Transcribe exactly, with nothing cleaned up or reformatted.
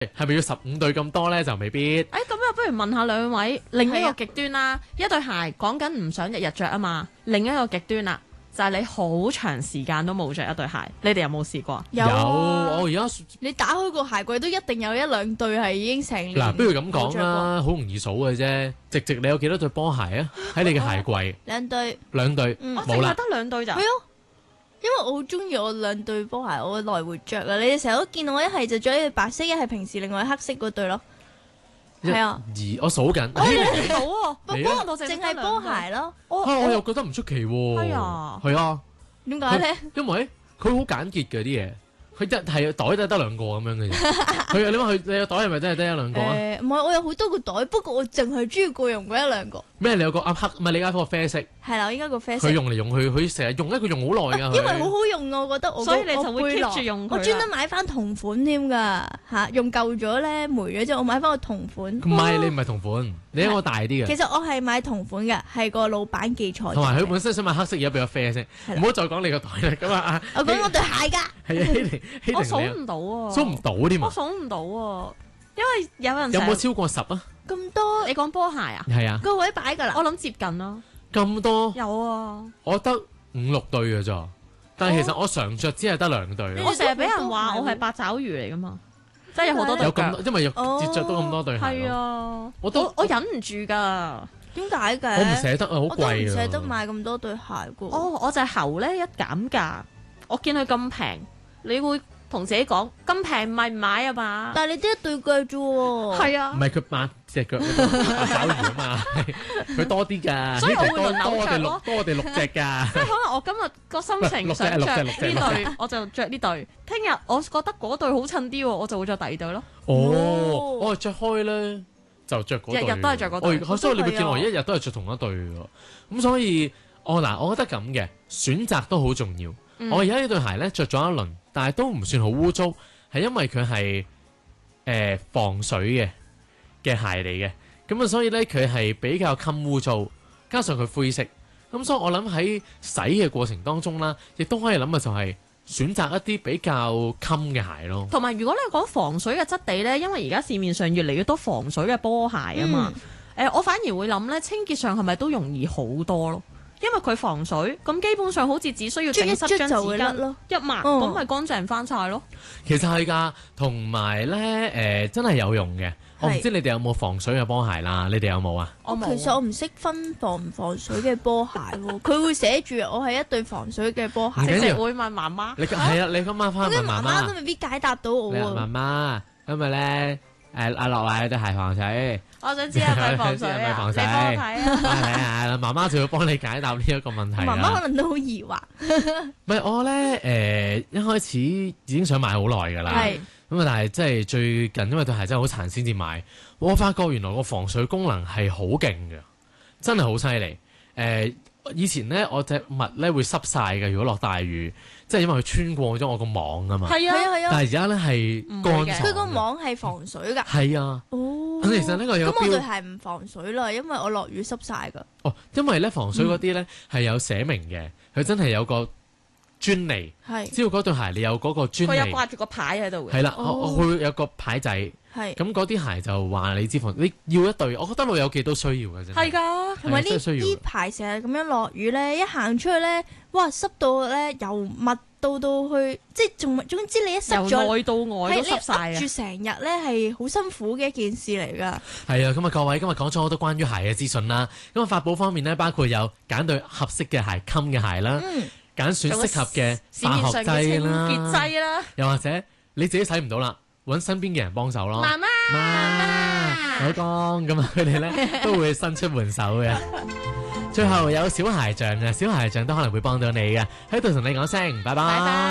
係咪要十五對咁多咧？就未必。 誒咁啊，不如問下兩位另一個極端啦。一對鞋講緊唔想日日着啊嘛，另一個極端啦，就係你好長時間都冇着一對鞋，你哋有冇試過？ 有啊我而家你打開個鞋櫃都一定有一兩對係已經成年嗱，不如咁冇講着過啦，好容易數嘅啫。直直你有幾多對波鞋啊？喺你嘅鞋櫃兩對， 兩對嗯我冇啦。 淨係得兩對咋係。啊，因為我好中意我兩對波鞋，我會來回着啊！你哋成日都見我一係就着呢對白色，一係平時另外黑色嗰對咯。係啊， 二我數緊。 我嘿見到喎，不你啊過我淨淨係波鞋咯。 我啊我又覺得唔出奇喎。 係啊係啊， 點解咧？ 因為佢好簡潔嘅啲嘢，佢一係袋都係得兩個咁樣嘅啫。佢你話佢你個袋係咪真係得一兩個啊？ 誒，唔係，我有好多個袋，不過我淨係中意過用嗰一兩個。 咩？你有個啱黑唔係你而家嗰個啡色， 係啦，我應該個啡色佢。用嚟用去，佢成日用咧，佢用好耐㗎。佢因為好好用啊，我覺得我所以你就會我背 keep 囊住用佢啊我專登買翻同款添㗎嚇，用舊咗咧霉咗之後，我買翻個同款。 唔係你唔係同款，你一個大啲嘅其。實我係買同款嘅，係個老闆記錯咗嘅。 同埋佢本身想買黑色，而家俾咗啡色， 係啦唔好再講你個袋啦。咁啊， 我講我對鞋㗎。 係啊，希婷希我數婷唔到啊， 你數唔到添啊？ 我數唔到啊，因為有人有冇成日超過十啊？ 咁多你講波鞋啊？ 係啊， 個位擺㗎啦。 我諗接近咯， 咁多， 有啊。 我得五六對嘅咋。但係其實我常着只係得兩對咯。 我成日俾人話我係八爪魚嚟噶嘛，即係有好多對腳有咁多，因為有哦接着到咁多對鞋係咯。 啊， 我都我我忍唔住噶。 點解嘅？ 我唔捨得啊，好我都唔貴啊。 捨得買咁多對鞋㗎。 哦，我隻猴咧一減價，我見佢咁平，你會同自己講咁平唔係唔買啊嘛。 但係你得一對腳啫喎。 係啊唔，係佢八隻腳嗰個八爪魚啊嘛，佢多啲㗎。 所以我會多輪流多我哋六着咯多我哋六隻㗎。 即係可能我今日個心情六隻想着六隻六隻呢對，我就着呢對。聽日我覺得嗰對好襯啲喎，我就會着第二對咯。 哦，我係着開咧就着嗰對， 日日都係着嗰對我所以你會見我我都係啊一日都係着同一對喎。咁所以我嗱，我覺得咁嘅選擇都好重要。 嗯我而家呢對鞋咧着咗一輪，但係都唔算好污糟，係因為佢係誒防水嘅嘅鞋嚟嘅。咁啊，所以咧佢係比較襟污糟，加上佢灰色。咁所以我諗喺洗嘅過程當中啦，亦都可以諗嘅就係選擇一啲比較襟嘅鞋咯。 同埋如果你講防水嘅質地呢，因為而家市面上越嚟越多防水嘅波鞋啊嘛，誒、 嗯我反而會諗呢，清潔上係咪都容易好多咯？因為佢防水，咁基本上好似只需要捽一整濕張捽就會紙巾甩咯。 一抹， 嗯咁咪乾淨翻晒咯。 其實係㗎，同埋咧誒真係有用嘅。我唔知你哋有冇防水嘅波鞋啦，你哋有冇啊？ 我冇啊。 其實我唔識分防唔防水嘅波鞋喎，佢會寫住我係一對防水嘅波鞋。 唔緊要直直會問媽媽。 你係啊，你今晚翻咁去問媽媽啲媽媽都。未必解答到我你話媽喎。 媽，今日咧誒阿樂話有對鞋防水， 我想知係咪防水係咪啊？ 防水你幫我睇啊！ 我睇下，媽媽就要幫你解答呢一個問題媽媽啦。 可能都好疑惑。 唔係我咧誒，一開始已經想買好耐㗎啦。 係咁啊，但係即係最近因為對鞋真係好殘先至買，我發覺原來個防水功能係好勁嘅，真係好犀利。誒、以前咧我隻襪咧會濕晒嘅，如果落大雨，即係因為佢穿過咗我個網啊嘛。 係啊， 係啊係啊， 但係而家咧係乾唔會嘅爽。 佢個網係防水㗎。 係啊。 哦， 咁其實呢個有咁我對標鞋唔防水啦，因為我落雨濕晒㗎。 哦，因為咧防水嗰啲咧係有寫明嘅，佢真係有個專利， 係只要嗰對鞋你有嗰個專佢有利， 掛住個牌喺度嘅。 係啦， 哦我我會有個牌仔， 係。 咁嗰啲鞋就話你知防，你要一對，我覺得老友記都需要嘅真係係。 㗎。 同埋呢係真係需要呢排成日咁樣落雨咧，一行出去咧，哇濕到咧由密到到去，即係仲總之你一濕由咗， 內到外都係你濕晒啊噏住！成日咧係好辛苦嘅一件事嚟㗎。 係啊，咁啊各位今日講咗好多關於鞋嘅資訊啦。咁啊法寶方面咧，包括有揀對合適嘅鞋、襟嘅鞋啦， 嗯， 揀選適合嘅市面化學上嘅清劑潔啦， 劑啦， 又或者你自己洗唔到啦，揾身邊嘅人幫手咯。 媽媽媽，老公，咁啊，佢哋咧都會伸出援手嘅。最後有小鞋匠嘅，小鞋匠都可能會幫到你嘅，喺度同你講聲，拜拜。 拜拜。